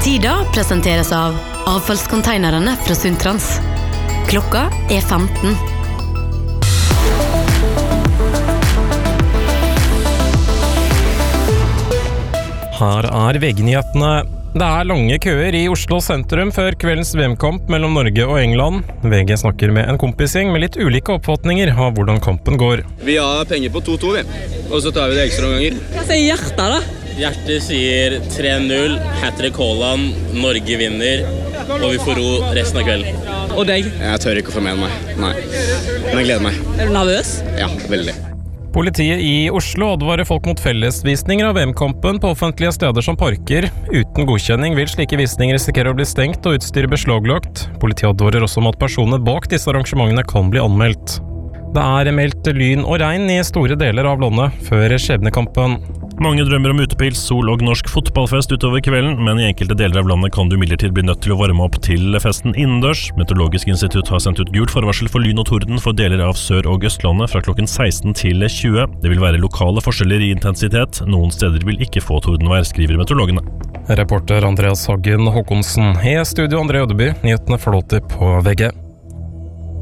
Tida presenteres av avfallskonteinerne fra Sundtrans. Klokka 15. Her VG-nyhetene. Det lange køer i Oslo sentrum før kveldens VM-kamp mellom Norge og England. VG snakker med en kompisgjeng med litt ulike oppfatninger av hvordan kampen går. Vi har penger på 2-2, og så tar vi det ekstra ganger. Hva sier hjertet da? Hjertet sier 3-0, hat-trick Haaland, Norge vinner, og vi får ro resten av kvelden. Og deg? Jeg tør ikke å få med meg, nei. Men jeg gleder meg. Er du nervøs? Ja, veldig. Politiet i Oslo advarer folk mot fellesvisninger av VM-kampen på offentlige steder som parker. Uten godkjenning vil slike visninger risikere å bli stengt og utstyret beslaglagt. Politiet advarer også om at personer bak disse arrangementene kan bli anmeldt. Det meldt lyn og regn i store deler av landet før skjebnekampen. Mange drømmer om utepils, sol og norsk fotballfest utover kvelden, men i enkelte deler av landet kan du imidlertid bli nødt til å varme opp til festen innendørs. Meteorologisk institutt har sendt ut gult forvarsel for lyn og torden for deler av Sør- og Østlandet fra klokken 16 til 20. Det vil være lokale forskjeller i intensitet. Noen steder vil ikke få tordenvær, skriver meteorologene. Reporter Andreas Hagen Håkonsen. I studio André Ødeby, nyhetene flåter på VG.